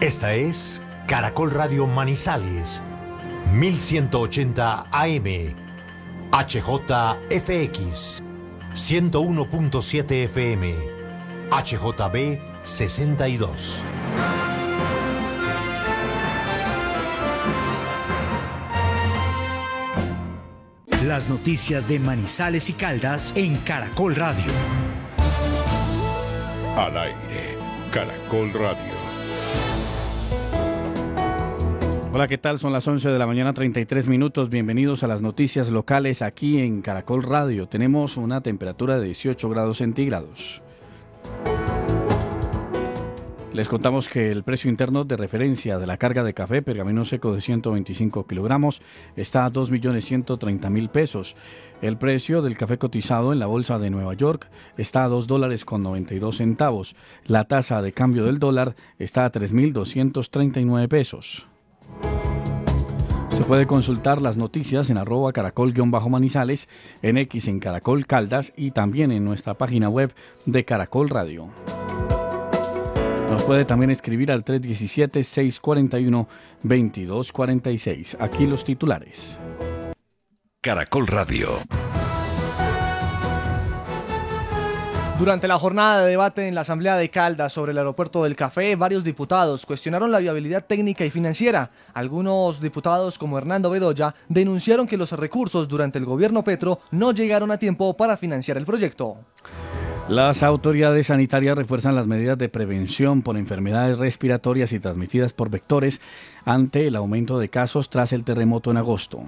Esta es Caracol Radio Manizales, 1180 AM, HJFX, 101.7 FM, HJB 62. Las noticias de Manizales y Caldas en Caracol Radio. Al aire, Caracol Radio. Hola, ¿qué tal? Son las 11 de la mañana, 33 minutos. Bienvenidos a las noticias locales aquí en Caracol Radio. Tenemos una temperatura de 18 grados centígrados. Les contamos que el precio interno de referencia de la carga de café pergamino seco de 125 kilogramos está a 2.130.000 pesos. El precio del café cotizado en la bolsa de Nueva York está a $2.92. La tasa de cambio del dólar está a 3.239 pesos. Se puede consultar las noticias en @caracol_manizales, en X en Caracol Caldas y también en nuestra página web de Caracol Radio. Nos puede también escribir al 317-641-2246. Aquí los titulares. Caracol Radio. Durante la jornada de debate en la Asamblea de Caldas sobre el aeropuerto del Café, varios diputados cuestionaron la viabilidad técnica y financiera. Algunos diputados, como Hernando Bedoya, denunciaron que los recursos durante el gobierno Petro no llegaron a tiempo para financiar el proyecto. Las autoridades sanitarias refuerzan las medidas de prevención por enfermedades respiratorias y transmitidas por vectores ante el aumento de casos tras el terremoto en agosto.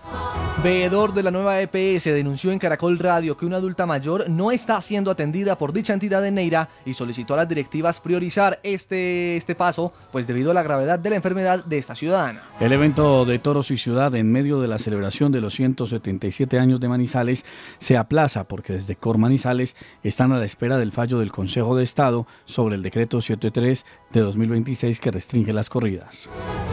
Veedor de la nueva EPS denunció en Caracol Radio que una adulta mayor no está siendo atendida por dicha entidad en Neira y solicitó a las directivas priorizar este paso, pues debido a la gravedad de la enfermedad de esta ciudadana. El evento de Toros y Ciudad en medio de la celebración de los 177 años de Manizales se aplaza porque desde Cor Manizales están a la espera del fallo del Consejo de Estado sobre el decreto 73 de 2026 que restringe las corridas.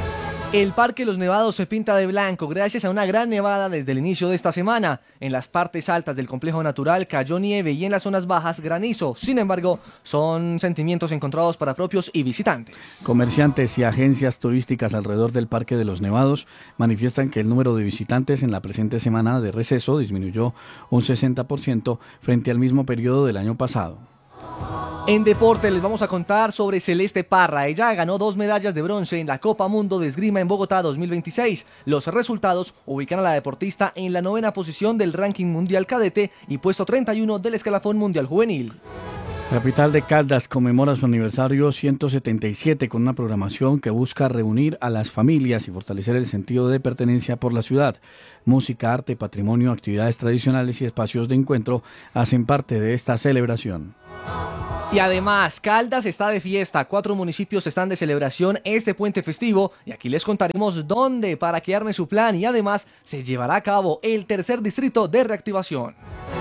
El Parque Los Nevados se pinta de blanco gracias a una gran nevada desde el inicio de esta semana. En las partes altas del complejo natural cayó nieve y en las zonas bajas granizo. Sin embargo, son sentimientos encontrados para propios y visitantes. Comerciantes y agencias turísticas alrededor del Parque de los Nevados manifiestan que el número de visitantes en la presente semana de receso disminuyó un 60% frente al mismo periodo del año pasado. En deporte les vamos a contar sobre Celeste Parra. Ella ganó 2 medallas de bronce en la Copa Mundo de Esgrima en Bogotá 2026. Los resultados ubican a la deportista en la 9ª posición del ranking mundial cadete y puesto 31 del escalafón mundial juvenil. La capital de Caldas conmemora su aniversario 177 con una programación que busca reunir a las familias y fortalecer el sentido de pertenencia por la ciudad. Música, arte, patrimonio, actividades tradicionales y espacios de encuentro hacen parte de esta celebración. Y además, Caldas está de fiesta, 4 municipios están de celebración este puente festivo y aquí les contaremos dónde para que arme su plan y además se llevará a cabo el tercer distrito de reactivación.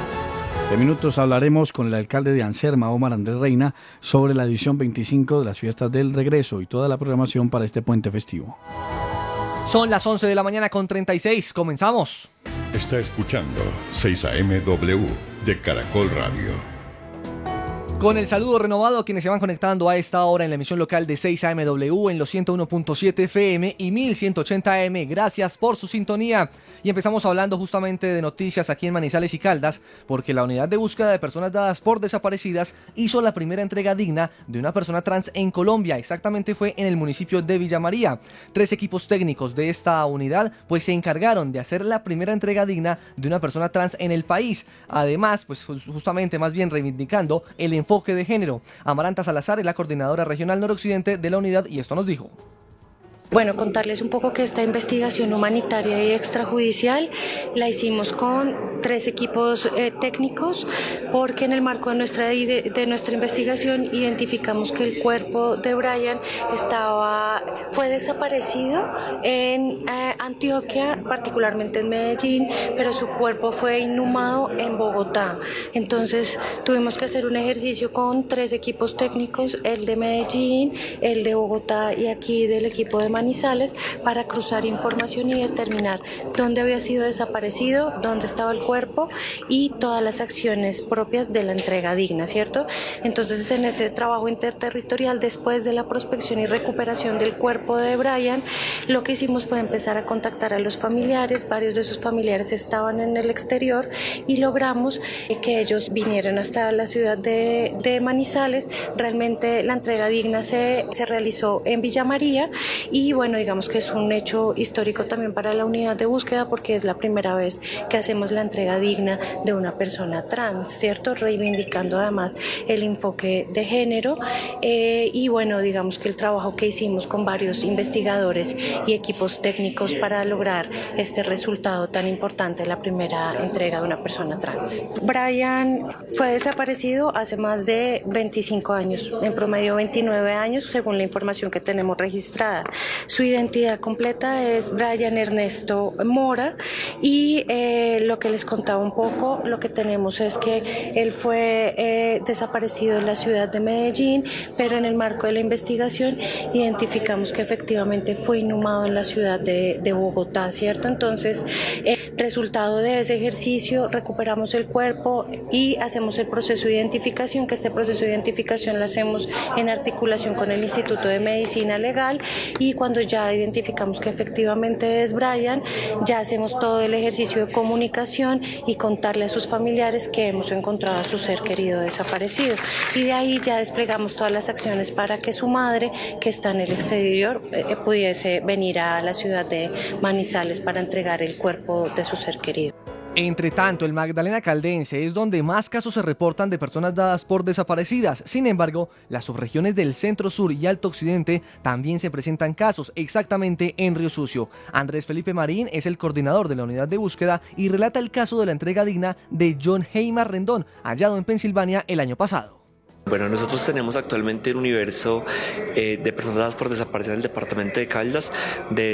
En minutos hablaremos con el alcalde de Anserma, Omar Andrés Reina, sobre la edición 25 de las fiestas del regreso y toda la programación para este puente festivo. Son las 11 de la mañana con 36, comenzamos. Está escuchando 6 AMW de Caracol Radio. Con el saludo renovado a quienes se van conectando a esta hora en la emisión local de 6 AMW en los 101.7 FM y 1180 AM. Gracias por su sintonía. Y empezamos hablando justamente de noticias aquí en Manizales y Caldas, porque la unidad de búsqueda de personas dadas por desaparecidas hizo la primera entrega digna de una persona trans en Colombia. Exactamente fue en el municipio de Villa María. 3 equipos técnicos de esta unidad pues se encargaron de hacer la primera entrega digna de una persona trans en el país. Además, pues justamente más bien reivindicando el enfoque de género. Amaranta Salazar es la coordinadora regional noroccidente de la unidad y esto nos dijo. Bueno, contarles un poco que esta investigación humanitaria y extrajudicial la hicimos con 3 equipos técnicos, porque en el marco de nuestra investigación identificamos que el cuerpo de Brian fue desaparecido en Antioquia, particularmente en Medellín, pero su cuerpo fue inhumado en Bogotá. Entonces tuvimos que hacer un ejercicio con 3 equipos técnicos, el de Medellín, el de Bogotá y aquí del equipo de Manizales para cruzar información y determinar dónde había sido desaparecido, dónde estaba el cuerpo y todas las acciones propias de la entrega digna, ¿cierto? Entonces, en ese trabajo interterritorial, después de la prospección y recuperación del cuerpo de Brian, lo que hicimos fue empezar a contactar a los familiares. Varios de sus familiares estaban en el exterior y logramos que ellos vinieran hasta la ciudad de Manizales. Realmente la entrega digna se realizó en Villa María y bueno, digamos que es un hecho histórico también para la unidad de búsqueda porque es la primera vez que hacemos la entrega digna de una persona trans, ¿cierto? Reivindicando además el enfoque de género y bueno, digamos que el trabajo que hicimos con varios investigadores y equipos técnicos para lograr este resultado tan importante, la primera entrega de una persona trans. Brian fue desaparecido hace más de 25 años, en promedio 29 años, según la información que tenemos registrada. Su identidad completa es Brian Ernesto Mora y lo que les contaba un poco, lo que tenemos es que él fue desaparecido en la ciudad de Medellín, pero en el marco de la investigación identificamos que efectivamente fue inhumado en la ciudad de Bogotá, ¿cierto? Entonces, resultado de ese ejercicio, recuperamos el cuerpo y hacemos el proceso de identificación, que este proceso de identificación lo hacemos en articulación con el Instituto de Medicina Legal y cuando ya identificamos que efectivamente es Brian, ya hacemos todo el ejercicio de comunicación y contarle a sus familiares que hemos encontrado a su ser querido desaparecido. Y de ahí ya desplegamos todas las acciones para que su madre, que está en el exterior, pudiese venir a la ciudad de Manizales para entregar el cuerpo de su ser querido. Entre tanto, el Magdalena Caldense es donde más casos se reportan de personas dadas por desaparecidas. Sin embargo, las subregiones del Centro Sur y Alto Occidente también se presentan casos, exactamente en Río Sucio. Andrés Felipe Marín es el coordinador de la unidad de búsqueda y relata el caso de la entrega digna de John Heymar Rendón, hallado en Pensilvania el año pasado. Bueno, nosotros tenemos actualmente un universo de personas dadas por desaparición en el departamento de Caldas de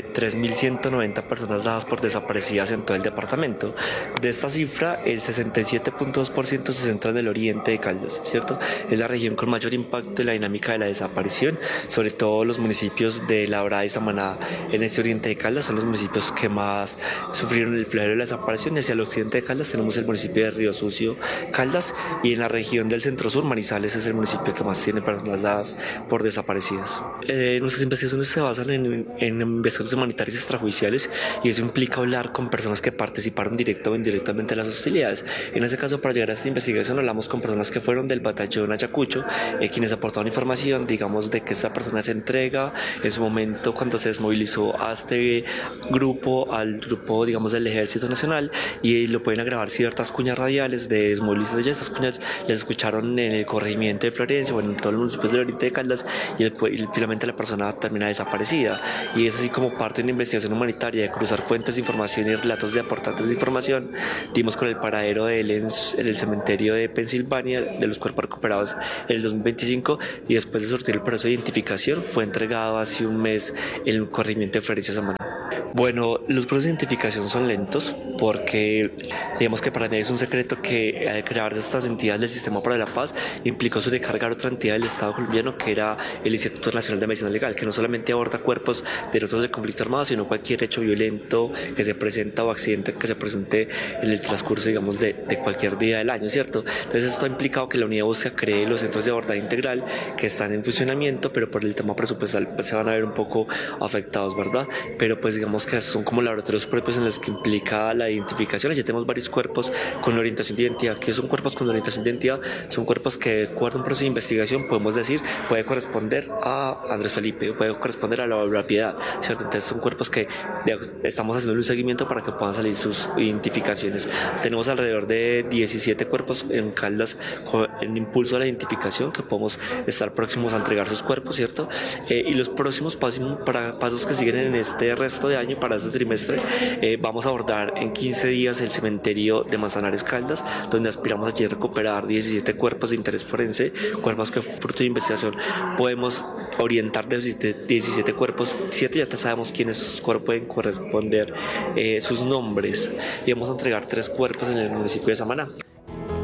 3.190 personas dadas por desaparecidas en todo el departamento. De esta cifra, el 67.2% se centra en el oriente de Caldas, ¿cierto? Es la región con mayor impacto en la dinámica de la desaparición, sobre todo los municipios de La Brada y Samaná en este oriente de Caldas son los municipios que más sufrieron el flagelo de la desaparición. Y hacia el occidente de Caldas tenemos el municipio de Río Sucio, Caldas, y en la región del Centro Sur, Manizales es el municipio que más tiene personas dadas por desaparecidas. Nuestras investigaciones se basan en investigaciones humanitarias extrajudiciales y eso implica hablar con personas que participaron directa o indirectamente en las hostilidades. En este caso, para llegar a esta investigación hablamos con personas que fueron del batallón Ayacucho, quienes aportaron información, digamos, de que esta persona se entrega en su momento cuando se desmovilizó a este grupo, al grupo, digamos, del Ejército Nacional, y lo pueden grabar ciertas cuñas radiales de desmovilización. Estas cuñas les escucharon en el corregimiento de Florencia, bueno, en todos los municipios del oriente de Caldas, y finalmente la persona termina desaparecida. Y es así como parte de una investigación humanitaria de cruzar fuentes de información y relatos de aportantes de información. Dimos con el paradero de él en el cementerio de Pensilvania de los cuerpos recuperados en el 2025 y después de sortir el proceso de identificación fue entregado hace un mes en el corregimiento de Florencia Samaná. Bueno, los procesos de identificación son lentos porque digamos que para mí es un secreto que al crearse estas entidades del Sistema para la Paz implicó sobrecargar otra entidad del Estado colombiano que era el Instituto Nacional de Medicina Legal, que no solamente aborda cuerpos de delitos de conflicto armado, sino cualquier hecho violento que se presenta o accidente que se presente en el transcurso, digamos, de cualquier día del año, ¿cierto? Entonces esto ha implicado que la unidad de búsqueda cree los centros de abordaje integral que están en funcionamiento, pero por el tema presupuestal pues, se van a ver un poco afectados, ¿verdad? Pero pues digamos que son como laboratorios propios en los que implica la identificación. Ya tenemos varios cuerpos con orientación de identidad. ¿Qué son cuerpos con orientación de identidad? Son cuerpos que de acuerdo a un proceso de investigación podemos decir puede corresponder a Andrés Felipe, puede corresponder a la Piedad, ¿cierto? Entonces son cuerpos que estamos haciendo un seguimiento para que puedan salir sus identificaciones. Tenemos alrededor de 17 cuerpos en Caldas en impulso a la identificación que podemos estar próximos a entregar sus cuerpos, ¿cierto? Y los próximos pasos que siguen en este resto de año, para este trimestre, vamos a abordar en 15 días el cementerio de Manzanares Caldas, donde aspiramos allí a recuperar 17 cuerpos de interés forense, cuerpos que fruto de investigación podemos orientar de 17 cuerpos, 7 ya sabemos quiénes pueden corresponder sus nombres, y vamos a entregar 3 cuerpos en el municipio de Samaná.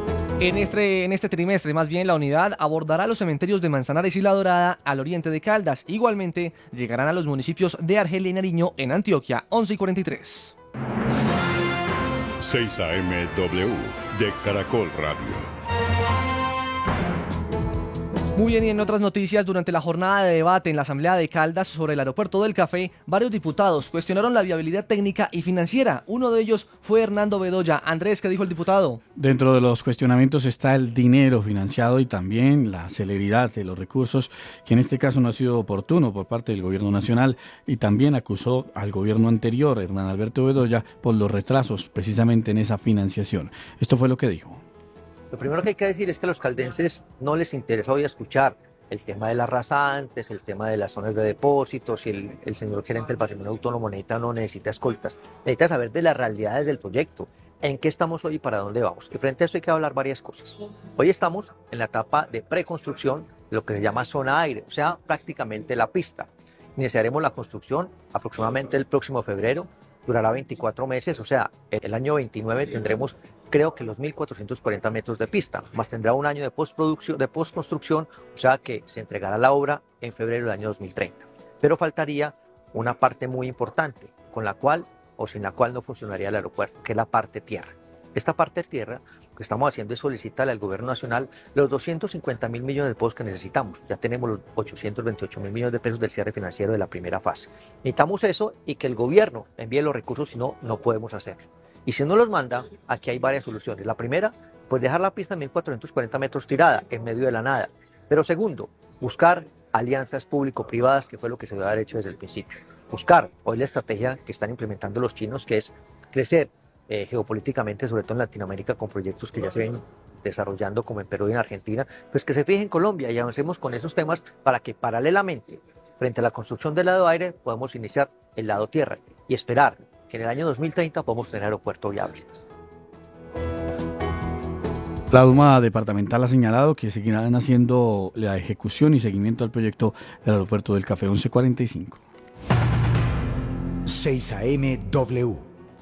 En este trimestre, más bien, la unidad abordará los cementerios de Manzanares y La Dorada al oriente de Caldas. Igualmente, llegarán a los municipios de Argelia y Nariño en Antioquia, 11:43. 6 AM-W de Caracol Radio. Muy bien, y en otras noticias, durante la jornada de debate en la Asamblea de Caldas sobre el aeropuerto del Café, varios diputados cuestionaron la viabilidad técnica y financiera. Uno de ellos fue Hernando Bedoya. Andrés, ¿qué dijo el diputado? Dentro de los cuestionamientos está el dinero financiado y también la celeridad de los recursos, que en este caso no ha sido oportuno por parte del gobierno nacional, y también acusó al gobierno anterior, Hernán Alberto Bedoya, por los retrasos precisamente en esa financiación. Esto fue lo que dijo. Lo primero que hay que decir es que a los caldenses no les interesa hoy escuchar el tema de las rasantes, el tema de las zonas de depósitos, si el señor gerente del patrimonio autónomo necesita o no necesita escoltas. Necesita saber de las realidades del proyecto, en qué estamos hoy y para dónde vamos. Y frente a eso hay que hablar varias cosas. Hoy estamos en la etapa de preconstrucción, lo que se llama zona aire, o sea, prácticamente la pista. Iniciaremos la construcción aproximadamente el próximo febrero, durará 24 meses, o sea, el año 29 tendremos, creo que los 1.440 metros de pista, más tendrá un año de postconstrucción, o sea que se entregará la obra en febrero del año 2030. Pero faltaría una parte muy importante, con la cual o sin la cual no funcionaría el aeropuerto, que es la parte tierra. Esta parte tierra, lo que estamos haciendo es solicitarle al gobierno nacional los 250.000 millones de pesos que necesitamos. Ya tenemos los 828.000 millones de pesos del cierre financiero de la primera fase. Necesitamos eso y que el gobierno envíe los recursos, si no, no podemos hacerlo. Y si no los manda, aquí hay varias soluciones. La primera, pues dejar la pista en 1.440 metros tirada, en medio de la nada. Pero segundo, buscar alianzas público-privadas, que fue lo que se debe haber hecho desde el principio. Buscar hoy la estrategia que están implementando los chinos, que es crecer geopolíticamente, sobre todo en Latinoamérica, con proyectos que ya se ven desarrollando como en Perú y en Argentina, pues que se fijen en Colombia y avancemos con esos temas para que paralelamente, frente a la construcción del lado aire, podamos iniciar el lado tierra y esperar que en el año 2030 podamos tener aeropuerto viable. La Duma departamental ha señalado que seguirán haciendo la ejecución y seguimiento al proyecto del aeropuerto del Café. 11:45. 6 AM-W.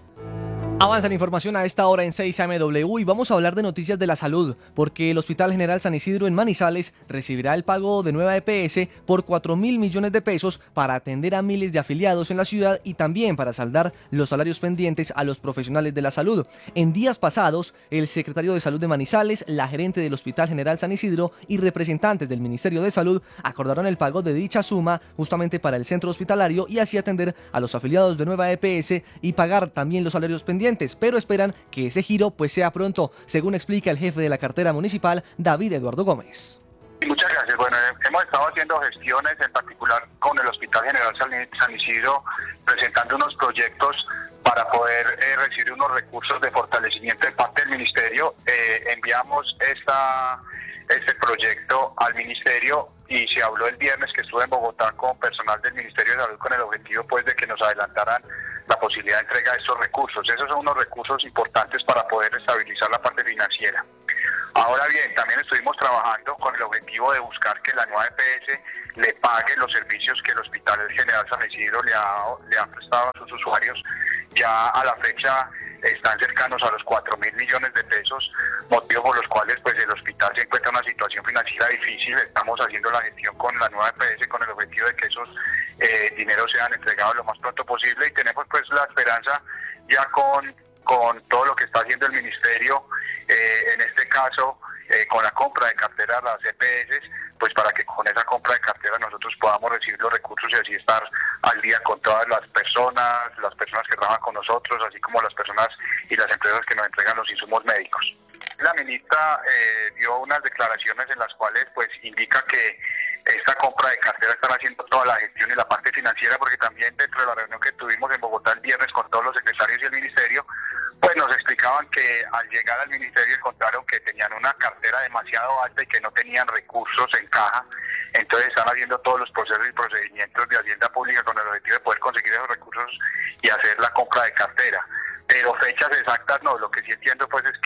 Avanza la información a esta hora en 6 AM-W y vamos a hablar de noticias de la salud, porque el Hospital General San Isidro en Manizales recibirá el pago de nueva EPS por 4.000 millones de pesos para atender a miles de afiliados en la ciudad y también para saldar los salarios pendientes a los profesionales de la salud. En días pasados, el secretario de Salud de Manizales, la gerente del Hospital General San Isidro y representantes del Ministerio de Salud acordaron el pago de dicha suma justamente para el centro hospitalario y así atender a los afiliados de nueva EPS y pagar también los salarios pendientes. Pero esperan que ese giro pues sea pronto, según explica el jefe de la cartera municipal, David Eduardo Gómez. Muchas gracias. Bueno, hemos estado haciendo gestiones, en particular con el Hospital General San Isidro, presentando unos proyectos para poder recibir unos recursos de fortalecimiento de parte del Ministerio. Enviamos este proyecto al Ministerio y se habló el viernes que estuve en Bogotá con personal del Ministerio de Salud con el objetivo pues de que nos adelantaran la posibilidad de entrega de estos recursos. Esos son unos recursos importantes para poder estabilizar la parte financiera. Ahora bien, también estuvimos trabajando con el objetivo de buscar que la nueva EPS le pague los servicios que el Hospital General San Isidro le ha prestado a sus usuarios. Ya a la fecha están cercanos a los 4.000 millones de pesos, motivo por los cuales pues el hospital se encuentra en una situación financiera difícil. Estamos haciendo la gestión con la nueva EPS con el objetivo de que esos dineros sean entregados lo más pronto posible y tenemos pues la esperanza ya con todo lo que está haciendo el Ministerio, en este caso con la compra de cartera de las EPS, pues para que con esa compra de cartera nosotros podamos recibir los recursos y así estar al día con todas las personas que trabajan con nosotros, así como las personas y las empresas que nos entregan los insumos médicos. La ministra dio unas declaraciones en las cuales pues indica que esta compra de cartera están haciendo toda la gestión y la parte financiera, porque también dentro de la reunión que tuvimos en Bogotá el viernes con todos los secretarios y el ministerio, pues nos explicaban que al llegar al ministerio encontraron que tenían una cartera demasiado alta y que no tenían recursos en caja. Entonces están haciendo todos los procesos y procedimientos de Hacienda Pública con el objetivo de poder conseguir esos recursos y hacer la compra de cartera. Pero fechas exactas no, lo que sí entiendo pues es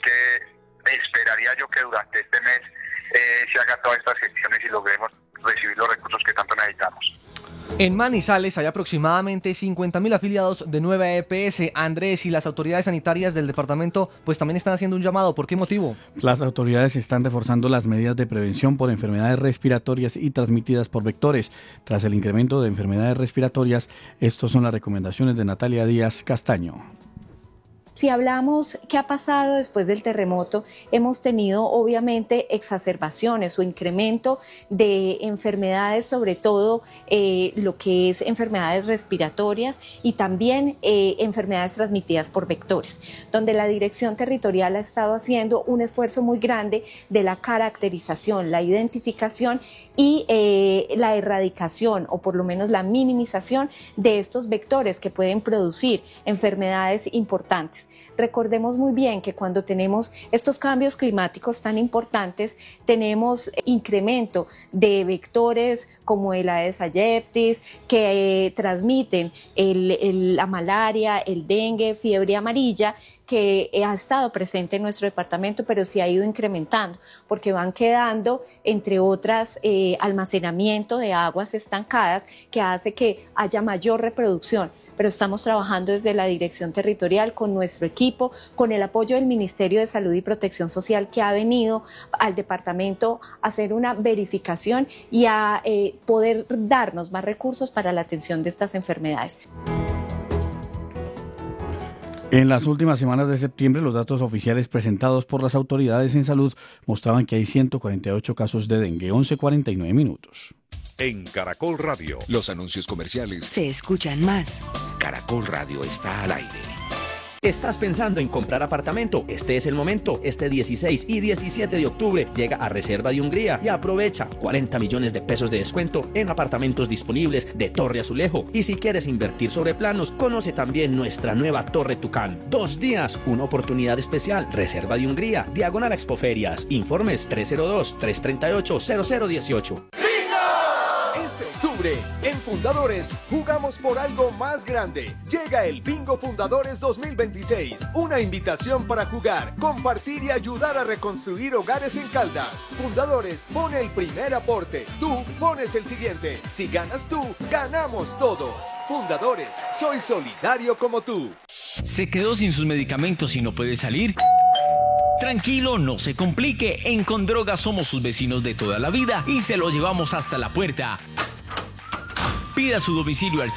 que esperaría yo que durante este mes se hagan todas estas gestiones y logremos recibir los recursos que tanto necesitamos. En Manizales hay aproximadamente 50.000 afiliados de Nueva EPS. Andrés, y las autoridades sanitarias del departamento pues también están haciendo un llamado. ¿Por qué motivo? Las autoridades están reforzando las medidas de prevención por enfermedades respiratorias y transmitidas por vectores. Tras el incremento de enfermedades respiratorias, estas son las recomendaciones de Natalia Díaz Castaño. Si hablamos qué ha pasado después del terremoto, hemos tenido obviamente exacerbaciones o incremento de enfermedades, sobre todo lo que es enfermedades respiratorias y también enfermedades transmitidas por vectores, donde la Dirección Territorial ha estado haciendo un esfuerzo muy grande de la caracterización, la identificación y la erradicación, o por lo menos la minimización de estos vectores que pueden producir enfermedades importantes. Recordemos muy bien que cuando tenemos estos cambios climáticos tan importantes, tenemos incremento de vectores como el Aedes aegypti, que transmiten la malaria, el dengue, fiebre amarilla, que ha estado presente en nuestro departamento, pero sí ha ido incrementando, porque van quedando, entre otras, almacenamiento de aguas estancadas, que hace que haya mayor reproducción. Pero estamos trabajando desde la Dirección Territorial con nuestro equipo, con el apoyo del Ministerio de Salud y Protección Social, que ha venido al departamento a hacer una verificación y a poder darnos más recursos para la atención de estas enfermedades. En las últimas semanas de septiembre, los datos oficiales presentados por las autoridades en salud mostraban que hay 148 casos de dengue, 11:49 minutos. En Caracol Radio, los anuncios comerciales se escuchan más. Caracol Radio está al aire. ¿Estás pensando en comprar apartamento? Este es el momento. Este 16 y 17 de octubre llega a Reserva de Hungría y aprovecha 40 millones de pesos de descuento en apartamentos disponibles de Torre Azulejo. Y si quieres invertir sobre planos, conoce también nuestra nueva Torre Tucán. 2 días, una oportunidad especial. Reserva de Hungría, diagonal a Expoferias. Informes 302-338-0018. Este octubre, en Fundadores, jugamos por algo más grande. Llega el Bingo Fundadores 2026, una invitación para jugar, compartir y ayudar a reconstruir hogares en Caldas. Fundadores pone el primer aporte, tú pones el siguiente. Si ganas tú, ganamos todos. Fundadores, soy solidario como tú. ¿Se quedó sin sus medicamentos y no puede salir? Tranquilo, no se complique. En Condroga somos sus vecinos de toda la vida y se lo llevamos hasta la puerta. Pida su domicilio al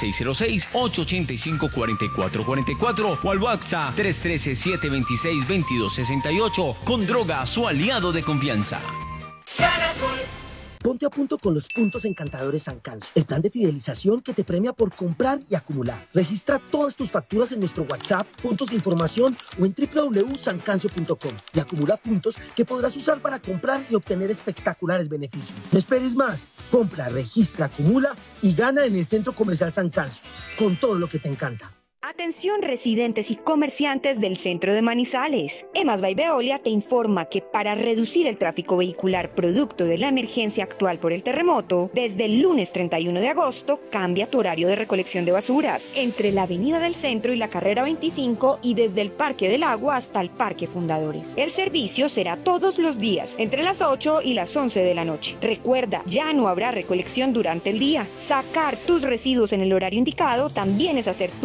606-885-4444 o al WhatsApp 313-726-2268. Condroga, su aliado de confianza. Ponte a punto con los puntos encantadores Sancanso, el plan de fidelización que te premia por comprar y acumular. Registra todas tus facturas en nuestro WhatsApp, puntos de información o en www.sancancio.com y acumula puntos que podrás usar para comprar y obtener espectaculares beneficios. No esperes más. Compra, registra, acumula y gana en el Centro Comercial Sancanso, con todo lo que te encanta. Atención residentes y comerciantes del centro de Manizales. EMAS by Veolia te informa que para reducir el tráfico vehicular producto de la emergencia actual por el terremoto, desde el lunes 31 de agosto cambia tu horario de recolección de basuras entre la Avenida del Centro y la Carrera 25 y desde el Parque del Agua hasta el Parque Fundadores. El servicio será todos los días entre las 8 y las 11 de la noche. Recuerda, ya no habrá recolección durante el día. Sacar tus residuos en el horario indicado también es hacer tu